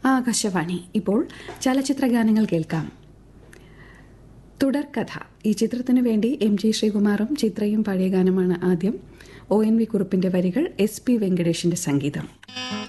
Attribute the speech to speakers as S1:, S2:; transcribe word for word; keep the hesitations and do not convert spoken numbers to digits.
S1: ആകാശവാണി. ഇപ്പോൾ ചലച്ചിത്ര ഗാനങ്ങൾ കേൾക്കാം. തുടർക്കഥ ഈ ചിത്രത്തിനു വേണ്ടി എം ജി ശ്രീകുമാറും ചിത്രയും പാടിയ ഗാനമാണ് ആദ്യം. ഒ എൻ വി കുറുപ്പിന്റെ വരികൾ, എസ് പി വെങ്കടേഷിന്റെ സംഗീതം.